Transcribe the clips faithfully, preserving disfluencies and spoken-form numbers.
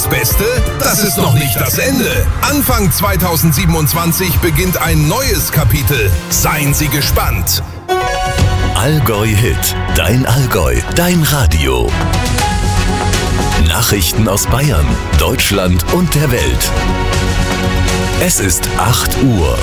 das Beste? Das ist noch nicht das Ende. Anfang zweitausendsiebenundzwanzig beginnt ein neues Kapitel. Seien Sie gespannt. Allgäu Hit. Dein Allgäu. Dein Radio. Nachrichten aus Bayern, Deutschland und der Welt. Es ist acht Uhr.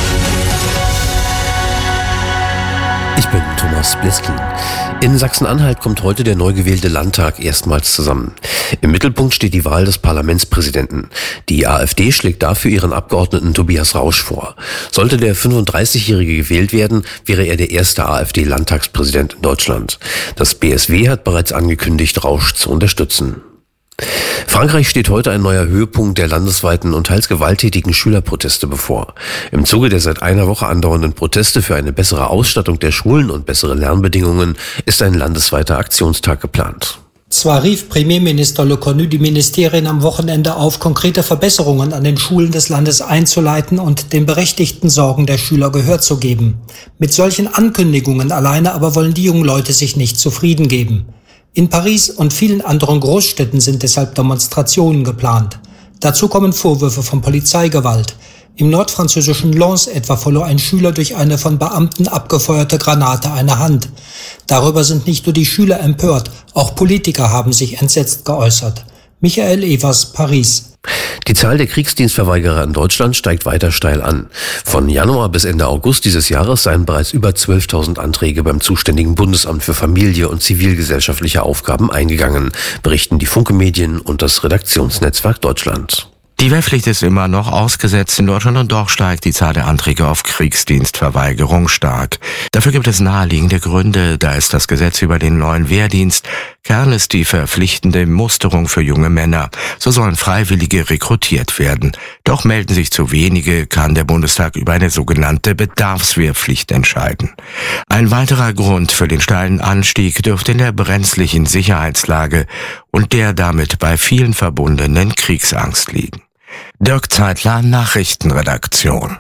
Ich bin Thomas Bliskin. In Sachsen-Anhalt kommt heute der neu gewählte Landtag erstmals zusammen. Im Mittelpunkt steht die Wahl des Parlamentspräsidenten. Die AfD schlägt dafür ihren Abgeordneten Tobias Rausch vor. Sollte der fünfunddreißigjährige gewählt werden, wäre er der erste AfD-Landtagspräsident in Deutschland. Das B S W hat bereits angekündigt, Rausch zu unterstützen. Frankreich steht heute ein neuer Höhepunkt der landesweiten und teils gewalttätigen Schülerproteste bevor. Im Zuge der seit einer Woche andauernden Proteste für eine bessere Ausstattung der Schulen und bessere Lernbedingungen ist ein landesweiter Aktionstag geplant. Zwar rief Premierminister Le Cornu die Ministerien am Wochenende auf, konkrete Verbesserungen an den Schulen des Landes einzuleiten und den berechtigten Sorgen der Schüler Gehör zu geben. Mit solchen Ankündigungen alleine aber wollen die jungen Leute sich nicht zufrieden geben. In Paris und vielen anderen Großstädten sind deshalb Demonstrationen geplant. Dazu kommen Vorwürfe von Polizeigewalt. Im nordfranzösischen Lens etwa verlor ein Schüler durch eine von Beamten abgefeuerte Granate eine Hand. Darüber sind nicht nur die Schüler empört, auch Politiker haben sich entsetzt geäußert. Michael Evers, Paris. Die Zahl der Kriegsdienstverweigerer in Deutschland steigt weiter steil an. Von Januar bis Ende August dieses Jahres seien bereits über zwölftausend Anträge beim zuständigen Bundesamt für Familie und zivilgesellschaftliche Aufgaben eingegangen, berichten die Funke-Medien und das Redaktionsnetzwerk Deutschland. Die Wehrpflicht ist immer noch ausgesetzt in Deutschland und doch steigt die Zahl der Anträge auf Kriegsdienstverweigerung stark. Dafür gibt es naheliegende Gründe. Da ist das Gesetz über den neuen Wehrdienst. Kern ist die verpflichtende Musterung für junge Männer. So sollen Freiwillige rekrutiert werden. Doch melden sich zu wenige, kann der Bundestag über eine sogenannte Bedarfswehrpflicht entscheiden. Ein weiterer Grund für den steilen Anstieg dürfte in der brenzlichen Sicherheitslage und der damit bei vielen verbundenen Kriegsangst liegen. Dirk Zeitler, Nachrichtenredaktion.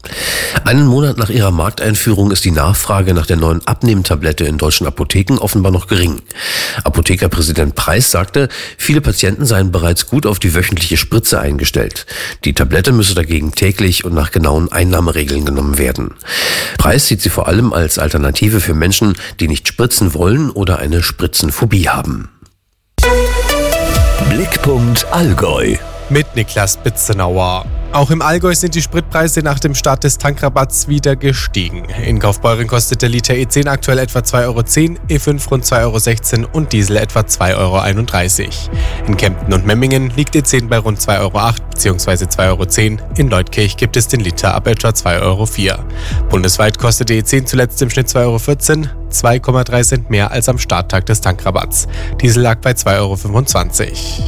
Einen Monat nach ihrer Markteinführung ist die Nachfrage nach der neuen Abnehmtablette in deutschen Apotheken offenbar noch gering. Apothekerpräsident Preis sagte, viele Patienten seien bereits gut auf die wöchentliche Spritze eingestellt. Die Tablette müsse dagegen täglich und nach genauen Einnahmeregeln genommen werden. Preis sieht sie vor allem als Alternative für Menschen, die nicht spritzen wollen oder eine Spritzenphobie haben. Blickpunkt Allgäu. Mit Niklas Bitzenauer. Auch im Allgäu sind die Spritpreise nach dem Start des Tankrabatts wieder gestiegen. In Kaufbeuren kostet der Liter E zehn aktuell etwa zwei Euro zehn, E fünf rund zwei Euro sechzehn und Diesel etwa zwei Euro einunddreißig. In Kempten und Memmingen liegt E zehn bei rund zwei Euro acht bzw. zwei Euro zehn. In Leutkirch gibt es den Liter ab etwa zwei Euro vier. Bundesweit kostete E zehn zuletzt im Schnitt zwei Euro vierzehn, zwei Komma drei Cent mehr als am Starttag des Tankrabatts. Diesel lag bei zwei Euro fünfundzwanzig.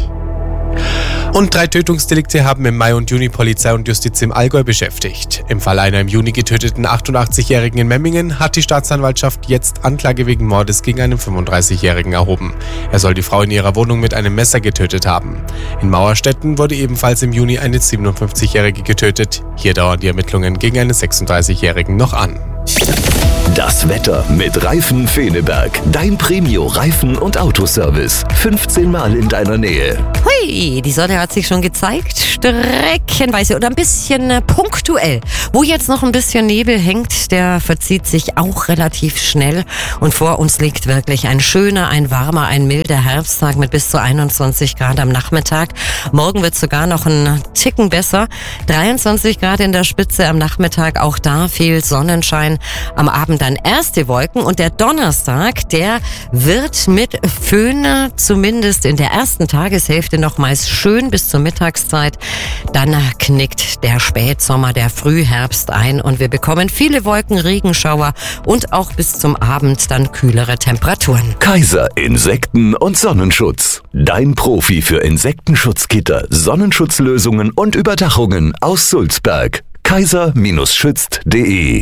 Und drei Tötungsdelikte haben im Mai und Juni Polizei und Justiz im Allgäu beschäftigt. Im Fall einer im Juni getöteten achtundachtzigjährigen in Memmingen hat die Staatsanwaltschaft jetzt Anklage wegen Mordes gegen einen fünfunddreißigjährigen erhoben. Er soll die Frau in ihrer Wohnung mit einem Messer getötet haben. In Mauerstetten wurde ebenfalls im Juni eine siebenundfünfzigjährige getötet. Hier dauern die Ermittlungen gegen einen sechsunddreißigjährigen noch an. Das Wetter mit Reifen Feneberg. Dein Premio-Reifen- und Autoservice. fünfzehn Mal in deiner Nähe. Hui, die Sonne hat sich schon gezeigt. Streckenweise oder ein bisschen äh, punktuell. Wo jetzt noch ein bisschen Nebel hängt, der verzieht sich auch relativ schnell. Und vor uns liegt wirklich ein schöner, ein warmer, ein milder Herbsttag mit bis zu einundzwanzig Grad am Nachmittag. Morgen wird sogar noch ein Ticken besser. dreiundzwanzig Grad in der Spitze am Nachmittag. Auch da viel Sonnenschein. Am Abend dann erste Wolken und der Donnerstag, der wird mit Föhn zumindest in der ersten Tageshälfte nochmals schön bis zur Mittagszeit. Dann knickt der Spätsommer, der Frühherbst ein und wir bekommen viele Wolken, Regenschauer und auch bis zum Abend dann kühlere Temperaturen. Kaiser Insekten- und Sonnenschutz. Dein Profi für Insektenschutzgitter, Sonnenschutzlösungen und Überdachungen aus Sulzberg. kaiser schützt punkt de.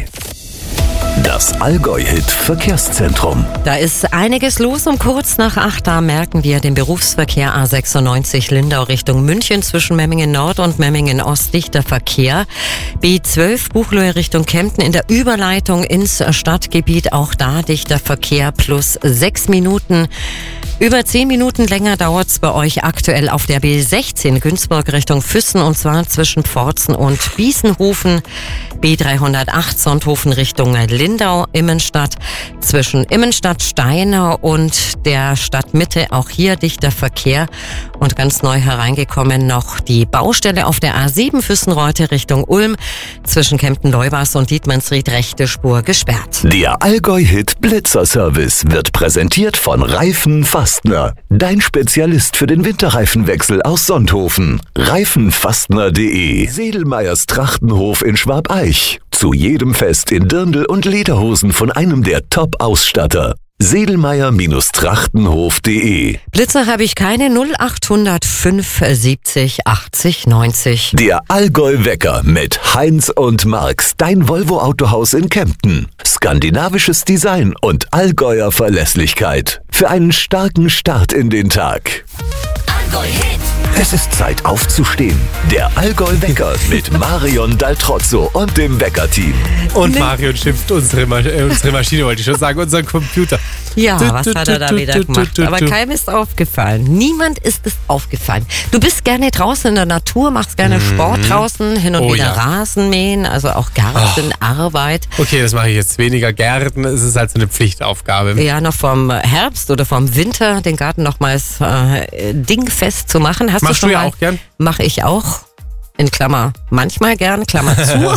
Das Allgäu-Hit-Verkehrszentrum. Da ist einiges los um kurz nach acht. Da merken wir den Berufsverkehr A sechsundneunzig Lindau Richtung München zwischen Memmingen Nord und Memmingen Ost dichter Verkehr. B zwölf Buchloe Richtung Kempten in der Überleitung ins Stadtgebiet. Auch da dichter Verkehr plus sechs Minuten. Über zehn Minuten länger dauert es bei euch aktuell auf der B sechzehn Günzburg Richtung Füssen, und zwar zwischen Pforzen und Biesenhofen. B dreihundertacht Sonthofen Richtung Lindau, Immenstadt. Zwischen Immenstadt, Steine und der Stadtmitte auch hier dichter Verkehr. Und ganz neu hereingekommen noch die Baustelle auf der A sieben Füssen-Reute Richtung Ulm. Zwischen Kempten-Leubas und Dietmannsried rechte Spur gesperrt. Der Allgäu-Hit Blitzer-Service wird präsentiert von Reifen Fastner. Dein Spezialist für den Winterreifenwechsel aus Sonthofen. Reifenfastner punkt de. Sedelmeyers Trachtenhof in Schwabeich. Zu jedem Fest in Dirndl und Lederhosen von einem der Top-Ausstatter. Sedelmeier Trachtenhof punkt de. Blitzer habe ich keine. Null achthundert fünf siebzig achtzig neunzig. Der Allgäu-Wecker mit Heinz und Marx, dein Volvo-Autohaus in Kempten. Skandinavisches Design und Allgäuer Verlässlichkeit. Für einen starken Start in den Tag. Allgäu-Hit. Es ist Zeit aufzustehen. Der Allgäu-Wecker mit Marion Daltrozzo und dem Wecker-Team. Und nee. Marion schimpft unsere, Masch- äh, unsere Maschine, wollte ich schon sagen, unseren Computer. Ja, was hat er da wieder gemacht? Aber keinem ist aufgefallen. Niemand ist es aufgefallen. Du bist gerne draußen in der Natur, machst gerne mhm. Sport draußen, hin und oh, wieder ja. Rasen mähen, also auch Gartenarbeit. Oh. Okay, das mache ich jetzt weniger. Gärten, es ist halt so eine Pflichtaufgabe. Ja, noch vom Herbst oder vom Winter den Garten nochmals äh, dingfest zu machen. Hast Machst du, schon du ja mal, auch gern? Mach ich auch. In Klammer. Manchmal gern, Klammer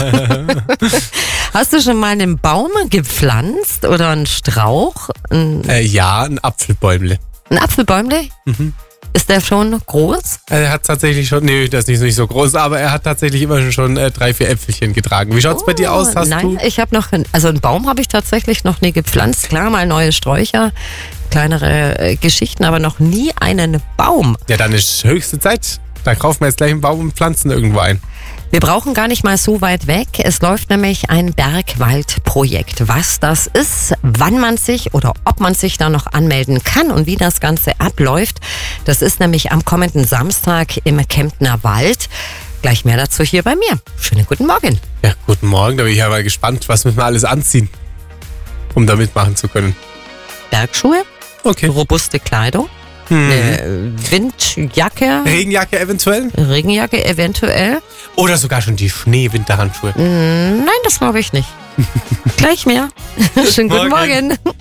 zu. Hast du schon mal einen Baum gepflanzt oder einen Strauch? Ein, äh, ja, ein Apfelbäumle. Ein Apfelbäumle? Mhm. Ist der schon groß? Er hat tatsächlich schon, nee, der ist nicht, nicht so groß, aber er hat tatsächlich immer schon äh, drei, vier Äpfelchen getragen. Wie schaut's oh, bei dir aus? Hast nein, du? ich habe noch, also einen Baum habe ich tatsächlich noch nie gepflanzt. Klar, mal neue Sträucher, kleinere äh, Geschichten, aber noch nie einen Baum. Ja, dann ist höchste Zeit. Da kaufen wir jetzt gleich einen Baum und pflanzen irgendwo ein. Wir brauchen gar nicht mal so weit weg. Es läuft nämlich ein Bergwaldprojekt. Was das ist, wann man sich oder ob man sich da noch anmelden kann und wie das Ganze abläuft, das ist nämlich am kommenden Samstag im Kemptner Wald. Gleich mehr dazu hier bei mir. Schönen guten Morgen. Ja, guten Morgen. Da bin ich ja mal gespannt, was müssen wir alles anziehen, um da mitmachen zu können. Bergschuhe, okay. Robuste Kleidung. Eine Windjacke. Regenjacke eventuell? Regenjacke eventuell. Oder sogar schon die Schneewinterhandschuhe. Nein, das glaube ich nicht. Gleich mehr. Schönen guten Morgen. Morgen.